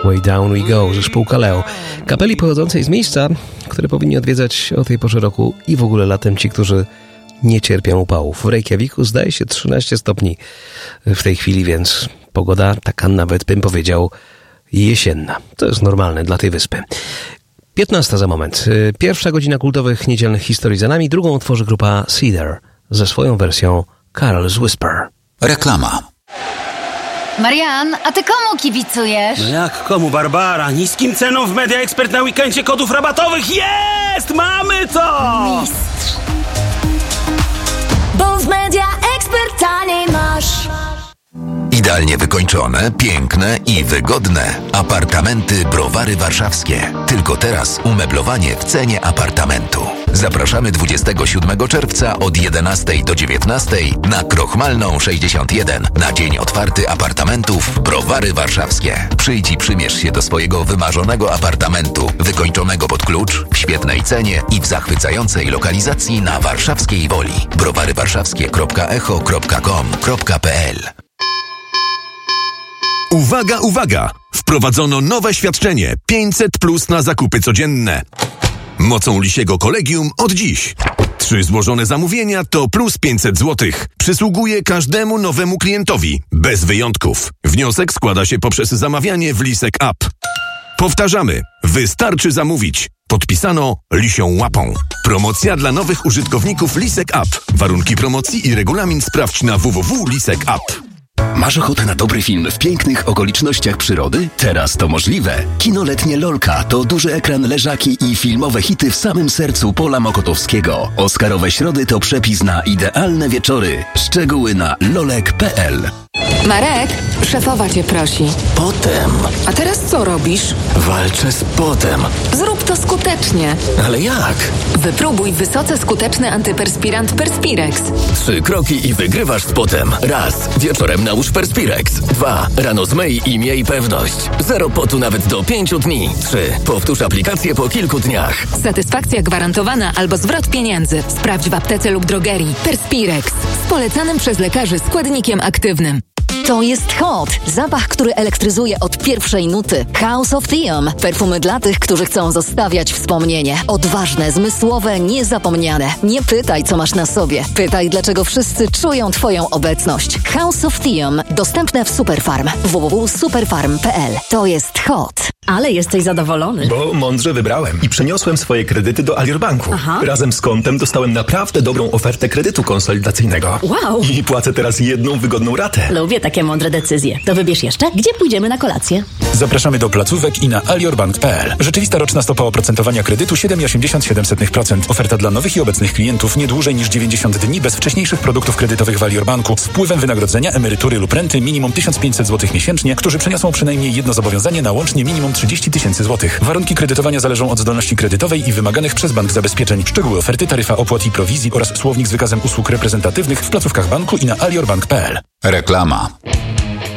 Way Down We Go, zespół Kaleo. Kapeli pochodzącej z miejsca, które powinni odwiedzać o tej porze roku i w ogóle latem ci, którzy nie cierpią upałów. W Reykjaviku zdaje się 13 stopni w tej chwili, więc pogoda taka nawet bym powiedział jesienna. To jest normalne dla tej wyspy. 15 za moment. Pierwsza godzina kultowych niedzielnych historii za nami. Drugą otworzy grupa Cedar ze swoją wersją Carol's Whisper. Reklama. Marian, a ty komu kibicujesz? No jak komu, Barbara? Niskim ceną w Media Expert na weekendzie kodów rabatowych jest! Mamy to! Mistrz. Bo w Media Expert taniej masz. Idealnie wykończone, piękne i wygodne. Apartamenty Browary Warszawskie. Tylko teraz umeblowanie w cenie apartamentu. Zapraszamy 27 czerwca od 11 do 19 na Krochmalną 61 na dzień otwarty apartamentów Browary Warszawskie. Przyjdź i przymierz się do swojego wymarzonego apartamentu, wykończonego pod klucz, w świetnej cenie i w zachwycającej lokalizacji na warszawskiej Woli. browarywarszawskie.echo.com.pl. Uwaga, uwaga! Wprowadzono nowe świadczenie 500+ na zakupy codzienne. Mocą Lisiego Kolegium od dziś. 3 złożone zamówienia to plus 500 zł. Przysługuje każdemu nowemu klientowi, bez wyjątków. Wniosek składa się poprzez zamawianie w Lisek App. Powtarzamy, wystarczy zamówić. Podpisano Lisią Łapą. Promocja dla nowych użytkowników Lisek App. Warunki promocji i regulamin sprawdź na www.lisek.app. Masz ochotę na dobry film w pięknych okolicznościach przyrody? Teraz to możliwe. Kino letnie Lolka to duży ekran, leżaki i filmowe hity w samym sercu pola mokotowskiego. Oscarowe środy to przepis na idealne wieczory. Szczegóły na lolek.pl. Marek, szefowa cię prosi. Potem. A teraz co robisz? Walczę z potem. Zrób to skutecznie. Ale jak? Wypróbuj wysoce skuteczny antyperspirant Perspirex. 3 kroki i wygrywasz z potem. Raz. Wieczorem nałóż Perspirex. 2. Rano zmyj i miej pewność. 0 potu nawet do 5 dni. 3. Powtórz aplikację po kilku dniach. Satysfakcja gwarantowana albo zwrot pieniędzy. Sprawdź w aptece lub drogerii. Perspirex. Z polecanym przez lekarzy składnikiem aktywnym. To jest Hot. Zapach, który elektryzuje od pierwszej nuty. House of Theum. Perfumy dla tych, którzy chcą zostawiać wspomnienie. Odważne, zmysłowe, niezapomniane. Nie pytaj, co masz na sobie. Pytaj, dlaczego wszyscy czują twoją obecność. House of Theum. Dostępne w Superfarm. www.superfarm.pl. To jest Hot. Ale jesteś zadowolony. Bo mądrze wybrałem i przeniosłem swoje kredyty do Alior Banku. Aha. Razem z kontem dostałem naprawdę dobrą ofertę kredytu konsolidacyjnego. Wow. I płacę teraz jedną wygodną ratę. Lubię takie mądre decyzje. To wybierz jeszcze, gdzie pójdziemy na kolację. Zapraszamy do placówek i na aliorbank.pl. Rzeczywista roczna stopa oprocentowania kredytu 7,87%. Oferta dla nowych i obecnych klientów nie dłużej niż 90 dni bez wcześniejszych produktów kredytowych w Alior Banku z wpływem wynagrodzenia, emerytury lub renty minimum 1500 zł miesięcznie, którzy przeniosą przynajmniej jedno zobowiązanie na łącznie minimum 30 000 zł. Warunki kredytowania zależą od zdolności kredytowej i wymaganych przez bank zabezpieczeń. Szczegóły oferty, taryfa opłat i prowizji oraz słownik z wykazem usług reprezentatywnych w placówkach banku i na aliorbank.pl. Reklama.